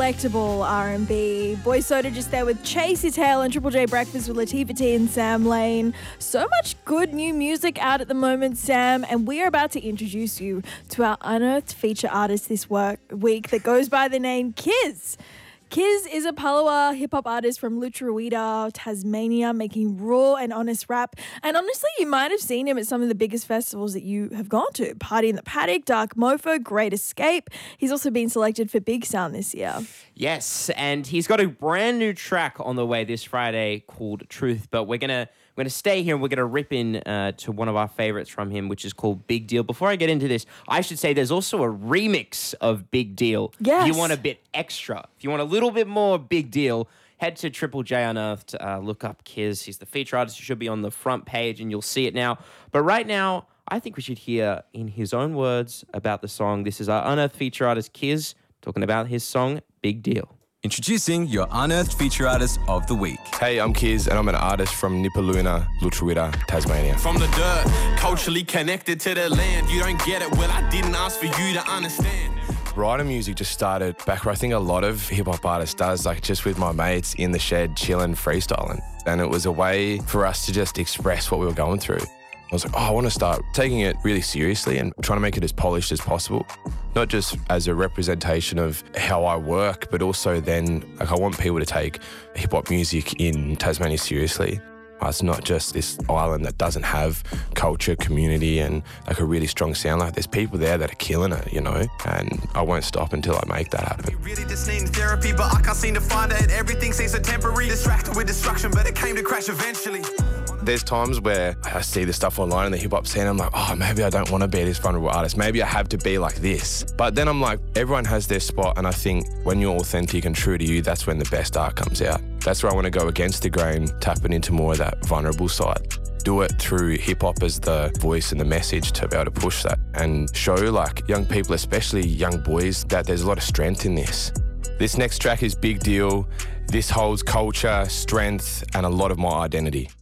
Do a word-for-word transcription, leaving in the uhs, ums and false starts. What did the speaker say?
Collectible R and B. Boy Soda just there with Chase His Tail and Triple J Breakfast with Latifah T and Sam Lane. So much good new music out at the moment, Sam, and we are about to introduce you to our unearthed feature artist this work, week that goes by the name Kiz. Kiz is a Palawa hip-hop artist from Lutruwita, Tasmania, making raw and honest rap. And honestly, you might have seen him at some of the biggest festivals that you have gone to. Party in the Paddock, Dark Mofo, Great Escape. He's also been selected for Big Sound this year. Yes, and he's got a brand new track on the way this Friday called Truth, but we're going to We're going to stay here and we're going to rip in uh, to one of our favorites from him, which is called Big Deal. Before I get into this, I should say there's also a remix of Big Deal. Yes. If you want a bit extra, if you want a little bit more Big Deal, head to Triple J Unearthed, uh, look up Kiz. He's the feature artist. He should be on the front page and you'll see it now. But right now, I think we should hear in his own words about the song. This is our Unearthed feature artist, Kiz, talking about his song, Big Deal. Introducing your Unearthed Feature Artist of the Week. Hey, I'm Kiz, and I'm an artist from Nipaluna, Lutruwita, Tasmania. From the dirt, culturally connected to the land. You don't get it, well, I didn't ask for you to understand. Writing music just started back where I think a lot of hip-hop artists does, like just with my mates in the shed, chilling, freestyling. And it was a way for us to just express what we were going through. I was like, oh, I want to start taking it really seriously and trying to make it as polished as possible. Not just as a representation of how I work, but also then, like, I want people to take hip-hop music in Tasmania seriously. It's not just this island that doesn't have culture, community, and like a really strong sound. Like, there's people there that are killing it, you know, and I won't stop until I make that out of it. You really just need therapy, but I can't seem to find it. Everything seems so temporary, distracted with destruction, but it came to crash eventually. There's times where I see the stuff online in the hip-hop scene, I'm like, oh, maybe I don't want to be this vulnerable artist. Maybe I have to be like this. But then I'm like, everyone has their spot, and I think when you're authentic and true to you, that's when the best art comes out. That's where I want to go against the grain, tapping into more of that vulnerable side. Do it through hip-hop as the voice and the message to be able to push that and show, like, young people, especially young boys, that there's a lot of strength in this. This next track is Big Deal. This holds culture, strength, and a lot of my identity.